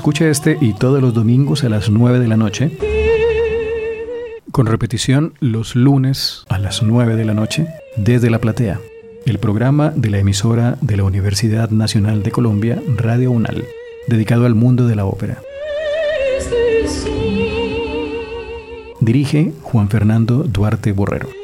Escuche este y todos los domingos a las 9 de la noche, con repetición los lunes a las 9 de la noche, desde La Platea, el programa de la emisora de la Universidad Nacional de Colombia, Radio UNAL, dedicado al mundo de la ópera. Dirige Juan Fernando Duarte Borrero.